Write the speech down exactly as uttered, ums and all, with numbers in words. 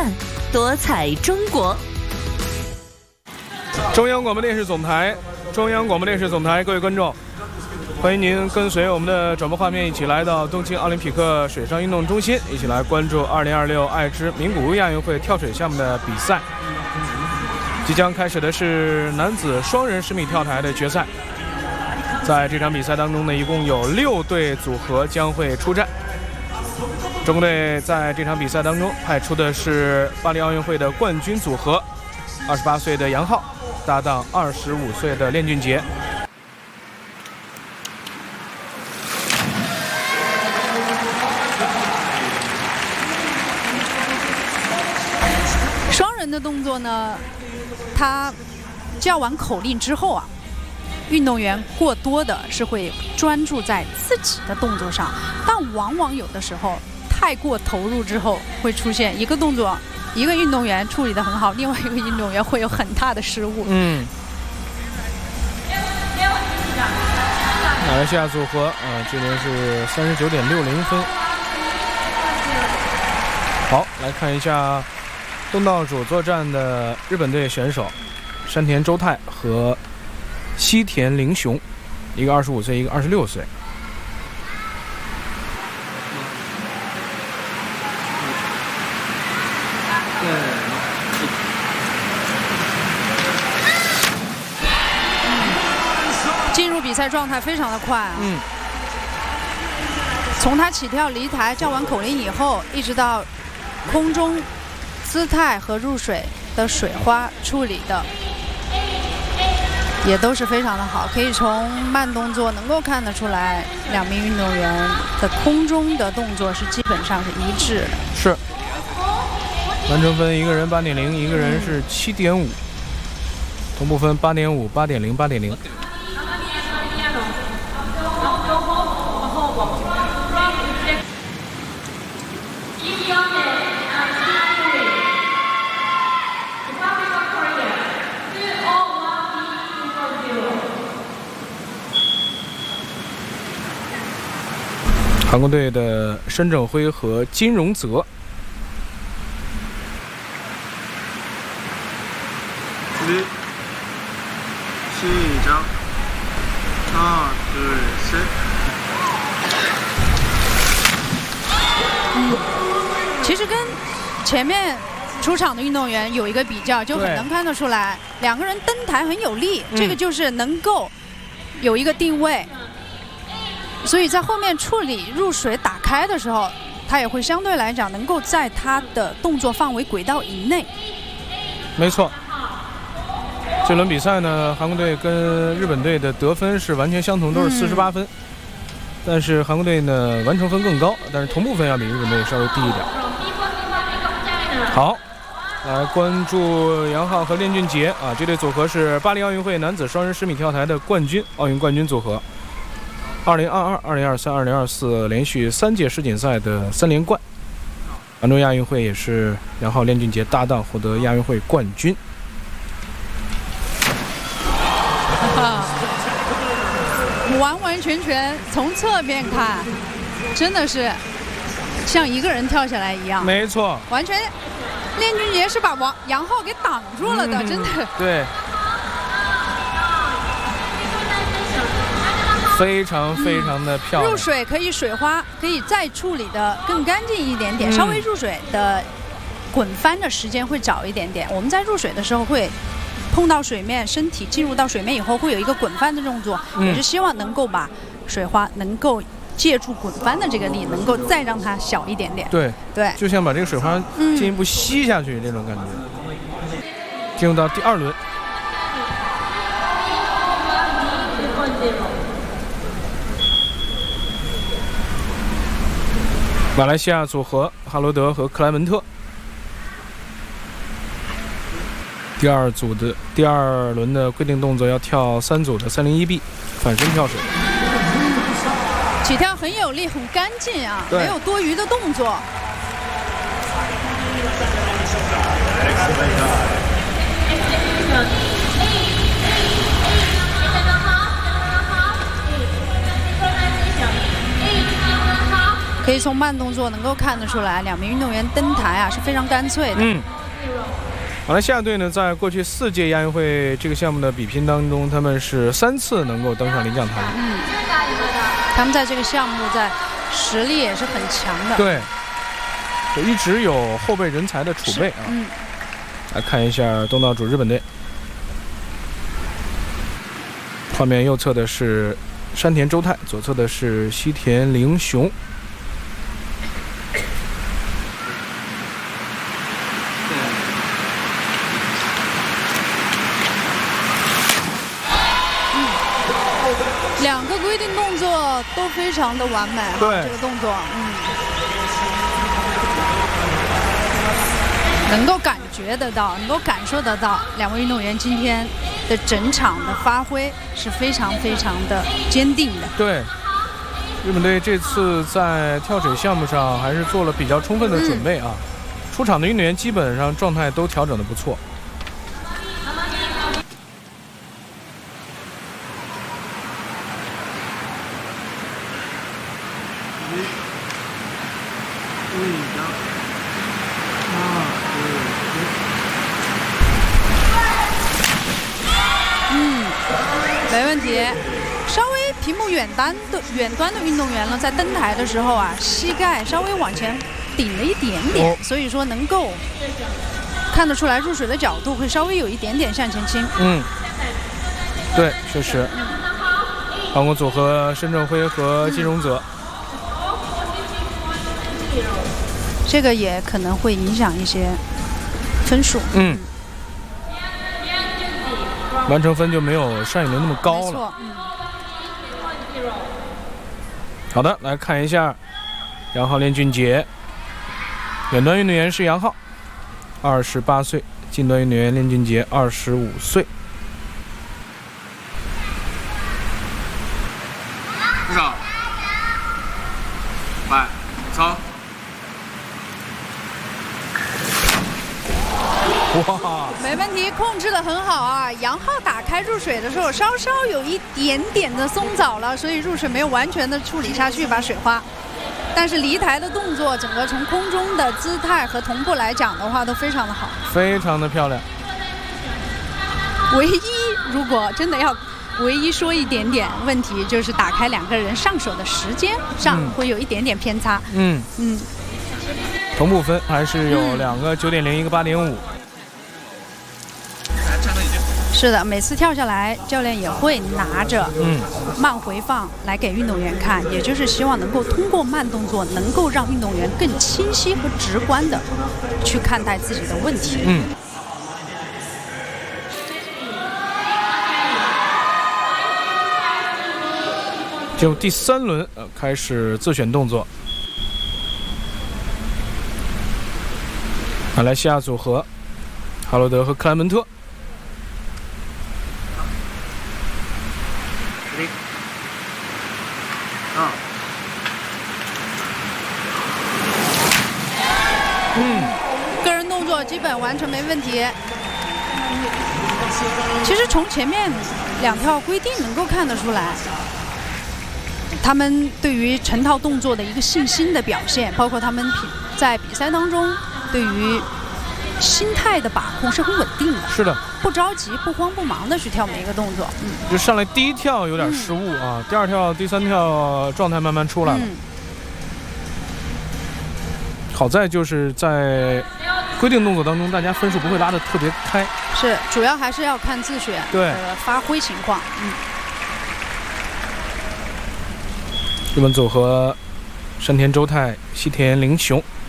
看，多彩中国。 中央广播电视总台，中央广播电视总台，各位观众，欢迎您跟随我们的转播画面一起来到东京奥林匹克水上运动中心，一起来关注二零二六爱知名古屋亚运会跳水项目的比赛。即将开始的是男子双人十米跳台的决赛。在这场比赛当中呢，一共有六队组合将会出战。中国队在这场比赛当中派出的是巴黎奥运会的冠军组合，二十八岁的杨昊搭档二十五岁的练俊杰。 双人的动作呢，他叫完口令之后啊，运动员过多的是会专注在自己的动作上，但往往有的时候太过投入之后，会出现一个动作，一个运动员处理得很好，另外一个运动员会有很大的失误。 嗯，马来西亚组合啊，这边是三十九点六零分。好，来看一下东道主作战的日本队选手山田周太和西田凌雄，一个二十五岁，一个二十六岁。 进入比赛状态非常的快啊！ 嗯， 从他起跳离台叫完口令以后，一直到空中姿态和入水的水花处理的也都是非常的好，可以从慢动作能够看得出来，两名运动员的空中的动作是基本上是一致的。 是，完成分一个人八点零，一个人是七点五，同步分八点五、八点零、八点零。韩国队的申正辉和金荣泽。 준비 시작. 하나, 둘, 셋. 嗯，其实跟前面出场的运动员有一个比较，就很能看得出来，两个人登台很有力， 嗯、 这个就是能够有一个定位。所以在后面处理入水打开的时候，他也会相对来讲能够在他的动作范围轨道以内。 没错，这轮比赛呢，韩国队跟日本队的得分是完全相同，都是四十八分、嗯。但是韩国队呢完成分更高，但是同步分要比日本队稍微低一点。好，来关注杨昊和练俊杰啊，这对组合是巴黎奥运会男子双人十米跳台的冠军，奥运冠军组合。二零二二、二零二三、二零二四连续三届世锦赛的三连冠，杭州亚运会也是杨昊、练俊杰搭档获得亚运会冠军。 完完全全从侧面看，真的是像一个人跳下来一样。 没错， 完全练俊杰是把王杨昊给挡住了的，嗯、真的。 对。非常非常的漂亮、嗯， 入水可以水花可以再处理的更干净一点点、嗯，稍微入水的滚翻的时间会早一点点。我们在入水的时候会碰到水面，身体进入到水面以后会有一个滚翻的动作，嗯、也是希望能够把水花能够借助滚翻的这个力，能够再让它小一点点。 对对， 就像把这个水花进一步吸下去这种感觉。嗯、进入到第二轮。马来西亚组合哈罗德和克莱门特，第二组的第二轮的规定动作要跳三组的三零一 B 反身跳水， 起跳很有力，很干净啊，没有多余的动作。 可以从慢动作能够看得出来，两名运动员登台啊是非常干脆的。 嗯。马来西亚队呢，在过去四届亚运会这个项目的比拼当中，他们是三次能够登上领奖台。 嗯，他们在这个项目在实力也是很强的。 对，就一直有后备人才的储备啊。 嗯， 来看一下东道主日本队，画面右侧的是山田周泰，左侧的是西田凌雄。 两个规定动作都非常的完美。 对， 这个动作，嗯，能够感觉得到，能够感受得到，两位运动员今天的整场的发挥是非常非常的坚定的。 对，日本队这次在跳水项目上还是做了比较充分的准备啊，嗯、出场的运动员基本上状态都调整得不错。 嗯，没问题。稍微屏幕远端的远端的运动员呢，在登台的时候啊，膝盖稍微往前顶了一点点，哦、所以说能够看得出来入水的角度会稍微有一点点向前倾。 嗯，对，确实。韩国组合申正辉和金荣泽。 嗯，这个也可能会影响一些分数。 嗯，完成分就没有上一轮那么高了。 没错，嗯。 好的，来看一下杨浩、练俊杰。远端运动员是杨浩，二十八岁；近端运动员练俊杰，二十五岁。 不少，摆操。 哇， 没问题，控制得很好啊！杨浩打开入水的时候，稍稍有一点点的松早了，所以入水没有完全的处理下去，把水花。但是离台的动作，整个从空中的姿态和同步来讲的话，都非常的好， 非常的漂亮。 唯一如果真的要唯一说一点点问题，就是打开两个人上手的时间上会有一点点偏差。 嗯嗯， 同步分还是有两个九点零，一个八点五。 是的，每次跳下来，教练也会拿着嗯慢回放来给运动员看，也就是希望能够通过慢动作，能够让运动员更清晰和直观的去看待自己的问题。 嗯。进入第三轮，呃，开始自选动作。马来西亚组合，哈罗德和克莱门特。 啊。 嗯，个人动作基本完成没问题。其实从前面两条规定能够看得出来，他们对于成套动作的一个信心的表现，包括他们在比赛当中对于心态的把控是很稳定的。 是的， 不着急、不慌不忙的去跳每一个动作。嗯， 就上来第一跳有点失误啊，嗯、第二跳、第三跳状态慢慢出来了。嗯、好在就是在规定动作当中，大家分数不会拉得特别开。 是，主要还是要看自选对的发挥情况。嗯。 日本组合山田周泰、西田凌雄。